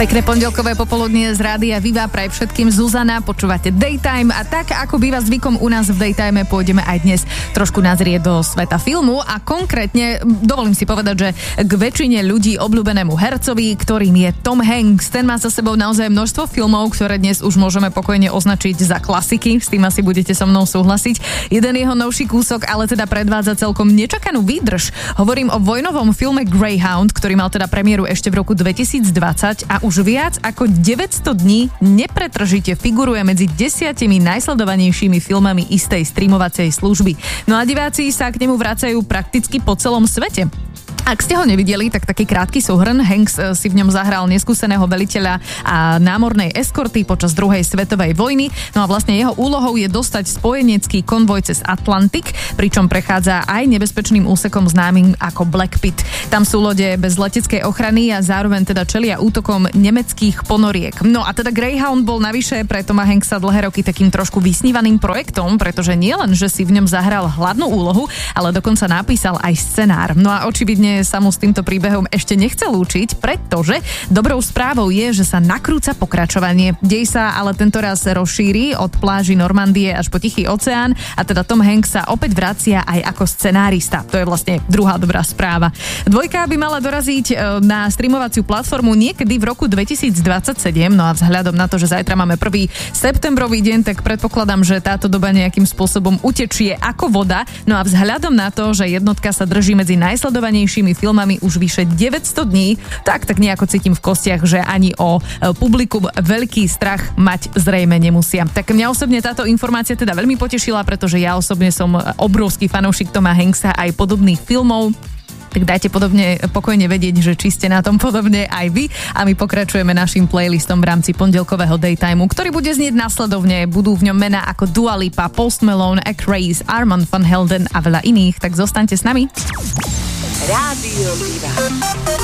Pekné pondelkové popoludnie z Rádia Viva praje všetkým Zuzana, počúvate Daytime a tak ako býva zvykom u nás v Daytime pôjdeme aj dnes trošku nazrieť do sveta filmu a konkrétne dovolím si povedať, že k väčšine ľudí obľúbenému hercovi, ktorým je Tom Hanks. Ten má za sebou naozaj množstvo filmov, ktoré dnes už môžeme pokojne označiť za klasiky, s tým asi budete so mnou súhlasiť. Jeden jeho novší kúsok ale teda predvádza celkom nečakanú výdrž. Hovorím o vojnovom filme Greyhound, ktorý mal teda premiéru ešte v roku 2020 a už viac ako 900 dní nepretržite figuruje medzi 10 najsledovanejšími filmami istej streamovacej služby. No a diváci sa k nemu vracajú prakticky po celom svete. Ak ste ho nevideli, tak taký krátky súhrn. Hanks si v ňom zahral neskúseného veliteľa a námornej eskorty počas druhej svetovej vojny. No a vlastne jeho úlohou je dostať spojenecký konvoj cez Atlantik, pričom prechádza aj nebezpečným úsekom známym ako Black Pit. Tam sú lode bez leteckej ochrany a zároveň teda čelia útokom nemeckých ponoriek. No a teda Greyhound bol navyše pre Toma Hanksa dlhé roky takým trošku vysnívaným projektom, pretože nielen, že si v ňom zahral hlavnú úlohu, ale dokonca napísal aj scenár. No a očividne sa mu s týmto príbehom ešte nechce lúčiť, pretože dobrou správou je, že sa nakrúca pokračovanie. Dej sa ale tentoraz rozšíri od pláži Normandie až po Tichý oceán a teda Tom Hanks sa opäť vracia aj ako scenárista. To je vlastne druhá dobrá správa. Dvojka by mala doraziť na streamovaciu platformu niekedy v roku 2027, no a vzhľadom na to, že zajtra máme 1. septembrový deň, tak predpokladám, že táto doba nejakým spôsobom utečie ako voda. No a vzhľadom na to, že jednotka sa drží medzi najsledovanejšími filmami už vyše 900 dní, tak nejako cítim v kostiach, že ani o publikum veľký strach mať zrejme nemusia. Tak mňa osobne táto informácia teda veľmi potešila, pretože ja osobne som obrovský fanúšik Toma Hanksa aj podobných filmov. Tak dajte pokojne vedieť, že či ste na tom podobne aj vy a my pokračujeme našim playlistom v rámci pondelkového Daytimeu, ktorý bude znieť následovne. Budú v ňom mená ako Dua Lipa, Post Malone, Acraze, Armand van Helden a veľa iných, tak zostaňte s nami. Rádio Viva.